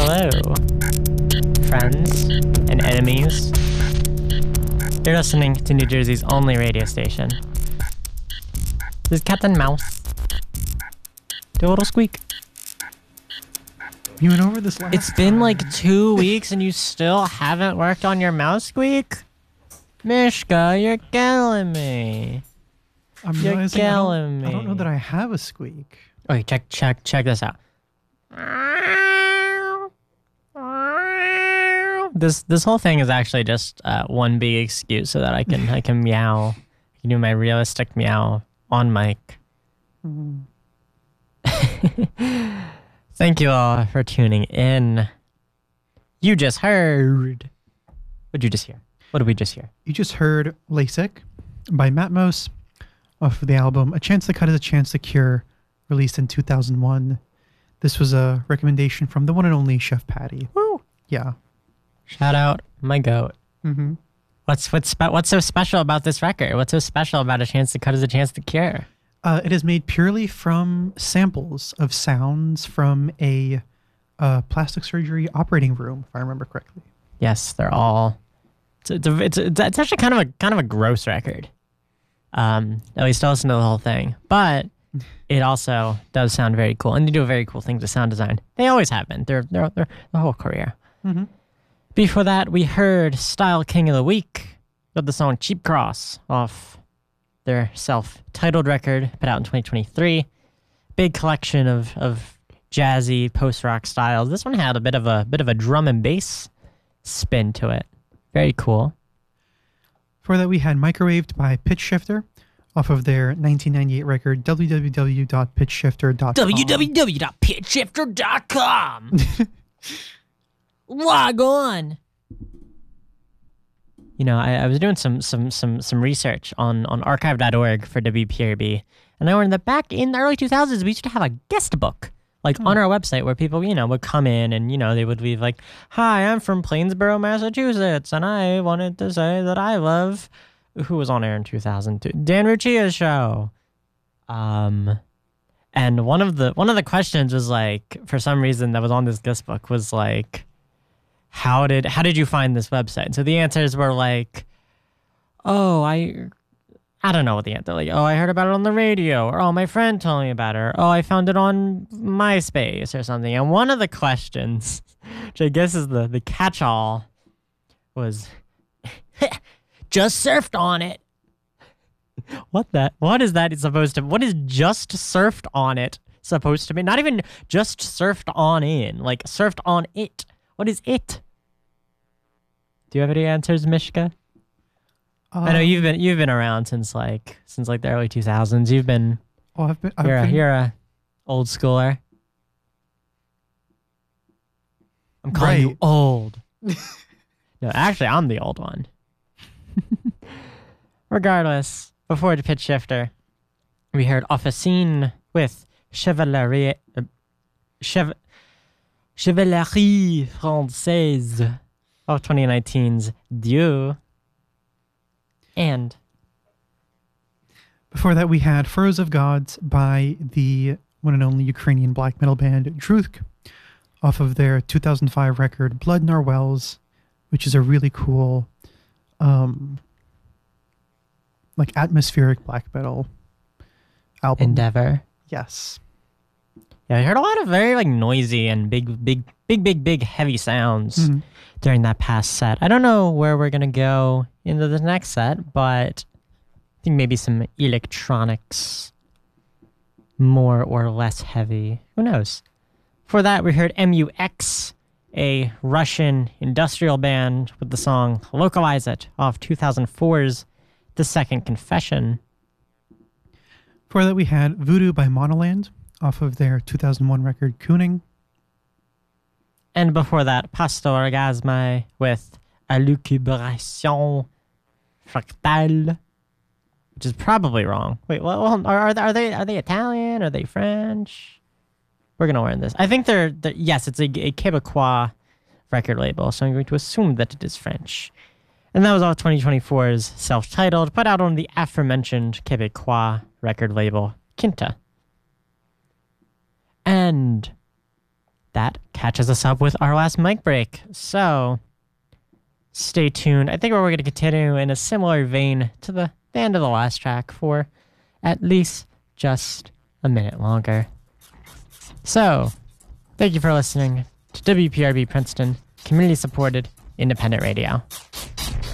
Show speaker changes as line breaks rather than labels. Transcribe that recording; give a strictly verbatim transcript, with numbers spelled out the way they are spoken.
Hello, friends and enemies. You're listening to New Jersey's only radio station. This is Cat and Mouse. Do a little squeak.
You went over this last
It's been
time.
like two weeks and you still haven't worked on your mouse squeak? Mishka, you're killing me.
I'm
You're
realizing I
killing
don't, I don't know
me.
that I have a squeak.
Okay, check, check, check this out. This this whole thing is actually just uh, one big excuse so that I can I can meow. I can do my realistic meow on mic.
Mm.
Thank you all for tuning in. You just heard. What did you just hear? What did we just hear?
You just heard LASIK by Matmos off of the album A Chance to Cut is a Chance to Cure, released in two thousand one. This was a recommendation from the one and only Chef Patty.
Woo!
Yeah.
Shout out my goat.
Mm-hmm.
What's what's spe- what's so special about this record? What's so special about A Chance to Cut is a Chance to Cure?
Uh, it is made purely from samples of sounds from a uh, plastic surgery operating room, if I remember correctly.
Yes, they're all. It's it's, a, it's, a, it's actually kind of a kind of a gross record. Um, at least I listen to the whole thing, but it also does sound very cool, and they do very cool things with sound design. They always have been. They're they're, they're the whole career.
Mm-hmm.
Before that, we heard Style King of the Week with the song Cheap Cross off their self-titled record put out in twenty twenty-three. Big collection of of jazzy post-rock styles. This one had a bit of a bit of a drum and bass spin to it. Very cool.
For that, we had Microwaved by Pitch Shifter off of their nineteen ninety-eight record w w w dot pitch shifter dot com.
w w w dot pitch shifter dot com. Log on. You know, I, I was doing some some some some research on on archive dot org for W P R B, and I learned that back in the early two thousands, we used to have a guest book, like
Hmm.
on our website, where people, you know, would come in and, you know, they would leave like, "Hi, I'm from Plainsboro, Massachusetts, and I wanted to say that I love," who was on air in two thousand two, Dan Ruccia's show. Um, and one of the one of the questions was like, for some reason that was on this guest book was like, how did how did you find this website? So the answers were like, oh, I I don't know what the answer, like, oh, I heard about it on the radio, or oh, my friend told me about it, or oh, I found it on MySpace or something. And one of the questions, which I guess is the, the catch-all, was just surfed on it. What that what is that supposed to what is just surfed on it supposed to be? Not even just surfed on in, like surfed on it. What is it? Do you have any answers, Mishka?
Um,
I know you've been you've been around since like since like the early two thousands. You've been
Oh, I've been. I've
you're a,
been
you're a old schooler. I'm calling you
Right.
old. No, actually, I'm the old one. Regardless, before the pitch shifter, we heard Officine with Chevalerie, uh, Chev- Chevalerie Française of twenty nineteen's Dieu. And
Before that, we had Furrows of Gods by the one and only Ukrainian black metal band Druzhk off of their two thousand five record Blood in Our Wells, which is a really cool, um, like atmospheric black metal album.
Endeavor.
Yes.
Yeah, I heard a lot of very like noisy and big, big, big, big, big heavy sounds
Mhm.
during that past set. I don't know where we're gonna go into the next set, but I think maybe some electronics, more or less heavy. Who knows? For that, we heard M U X, a Russian industrial band, with the song "Localize It" off two thousand four's The Second Confession.
Before that, we had Voodoo by Monoland off of their two thousand one record Cooning.
And before that, Pastor Orgasme with Elucubration Fractale, which is probably wrong. Wait, well, well, are, are they are they are they Italian? Are they French? We're gonna learn this. I think they're, they're yes, it's a, a Quebecois record label, so I'm going to assume that it is French. And that was all twenty twenty-four's self-titled, put out on the aforementioned Quebecois record label, Quinta. And that catches us up with our last mic break. So stay tuned. I think we're going to continue in a similar vein to the, the end of the last track for at least just a minute longer. So thank you for listening to W P R B Princeton, community supported independent radio.